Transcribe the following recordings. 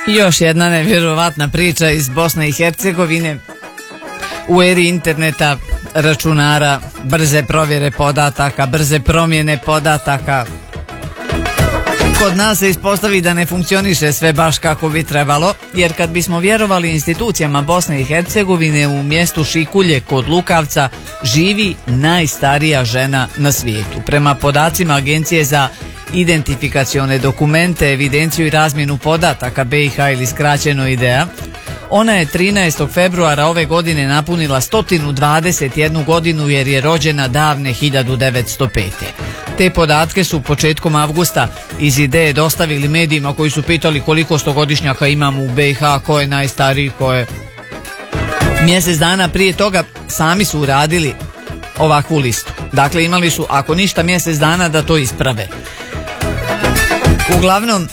Još jedna nevjerovatna priča iz Bosne i Hercegovine. U eri interneta, računara, brze provjere podataka, brze promjene podataka, kod nas se ispostavi da ne funkcioniše sve baš kako bi trebalo, jer kad bismo vjerovali institucijama Bosne i Hercegovine, u mjestu Šikulje kod Lukavca živi najstarija žena na svijetu. Prema podacima Agencije za identifikacione dokumente, evidenciju i razmjenu podataka BiH ili skraćeno IDEA, ona je 13. februara ove godine napunila 121 godinu jer je rođena davne 1905. Te podatke su početkom avgusta iz IDEE dostavili medijima koji su pitali koliko stogodišnjaka imamo u BiH, ko je najstariji, ko je... Mjesec dana prije toga sami su uradili ovakvu listu. Dakle, imali su, ako ništa, mjesec dana da to isprave. Uglavnom,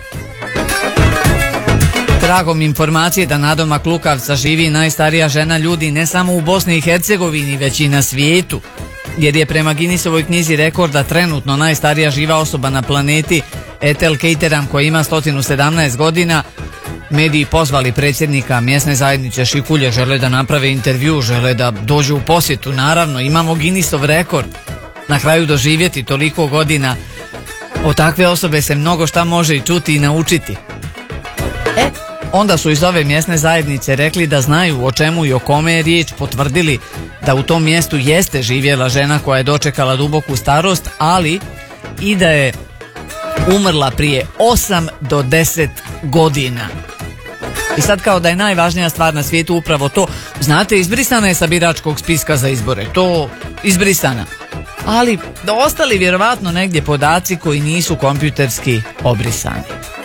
tragom informacije da nadomak Lukavca živi najstarija žena ljudi ne samo u Bosni i Hercegovini, već i na svijetu, jer je prema Guinnessovoj knjizi rekorda trenutno najstarija živa osoba na planeti Ethel Keiteram, koja ima 117 godina. Mediji pozvali predsjednika mjesne zajednice Šikulje, žele da naprave intervju, žele da dođu u posjetu. Naravno, imamo Guinnessov rekord. Na kraju doživjeti toliko godina, od takve osobe se mnogo šta može i čuti i naučiti. Onda su iz ove mjesne zajednice rekli da znaju o čemu i o kome je riječ, potvrdili da u tom mjestu jeste živjela žena koja je dočekala duboku starost, ali i da je umrla prije 8 do 10 godina. I sad kao da je najvažnija stvar na svijetu upravo to, znate, izbrisana je sa biračkog spiska za izbore, to izbrisana. Ali da ostali vjerovatno negdje podaci koji nisu kompjuterski obrisani.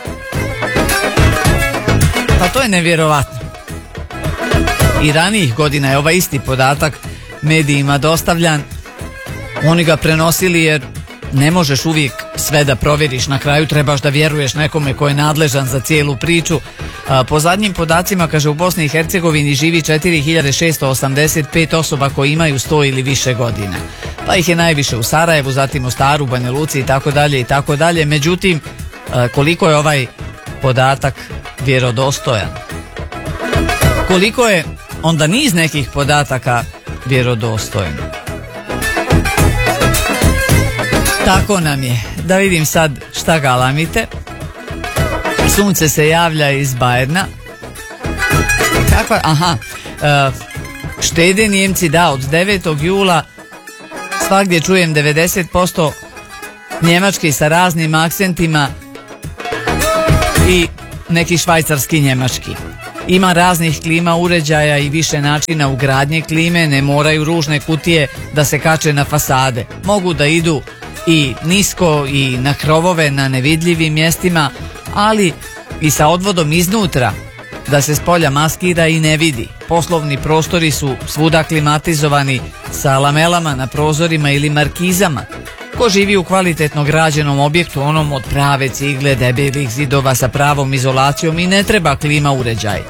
Pa to je nevjerovatno. I ranijih godina je ovaj isti podatak medijima dostavljan. Oni ga prenosili jer ne možeš uvijek sve da provjeriš. Na kraju trebaš da vjeruješ nekome ko je nadležan za cijelu priču. Po zadnjim podacima, kaže, u Bosni i Hercegovini živi 4685 osoba koji imaju 100 ili više godina. Pa ih je najviše u Sarajevu, zatim u Staru, Banja Luci i tako dalje i tako dalje. Međutim, koliko je ovaj podatak vjerodostojan? Koliko je onda niz nekih podataka vjerodostojan? Tako nam je. Da vidim sad šta galamite. Sunce se javlja iz Bajerna. Kakva? Aha. Štede Njemci, da, od 9. jula svagdje čujem 90% njemački sa raznim akcentima i neki švajcarski njemački. Ima raznih klima uređaja i više načina ugradnje klime, ne moraju ružne kutije da se kače na fasade. Mogu da idu i nisko i na krovove na nevidljivim mjestima, ali i sa odvodom iznutra da se s polja maskira i ne vidi. Poslovni prostori su svuda klimatizovani sa lamelama na prozorima ili markizama. Ko živi u kvalitetno građenom objektu, onom od prave cigle, debelih zidova sa pravom izolacijom, i ne treba klima uređaj.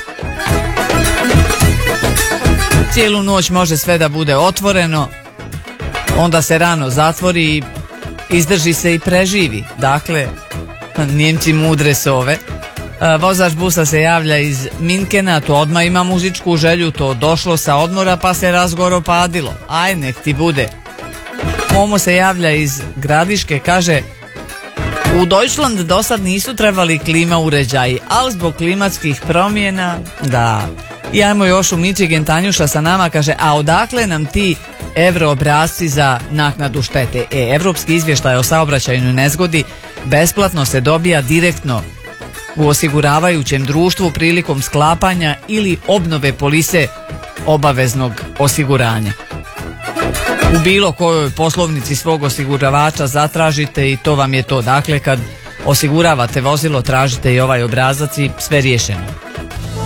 Cijelu noć može sve da bude otvoreno, onda se rano zatvori i izdrži se i preživi. Dakle, Njemci mudre sove. Vozač busa se javlja iz Minkena, to odmah ima muzičku želju, to došlo sa odmora pa se razgoro padilo. Aj, nek ti bude. Momo se javlja iz Gradiške, kaže: u Deutschland do sad nisu trebali klima uređaji, ali zbog klimatskih promjena, da. I ajmo još u Michigan, Tanjuša sa nama, kaže: a odakle nam ti evroobrasci za naknadu štete? Evropski izvještaj o saobraćajnoj nezgodi besplatno se dobija direktno u osiguravajućem društvu prilikom sklapanja ili obnove polise obaveznog osiguranja. U bilo kojoj poslovnici svog osiguravača zatražite i to vam je to. Dakle, kad osiguravate vozilo, tražite i ovaj obrazac i sve riješeno.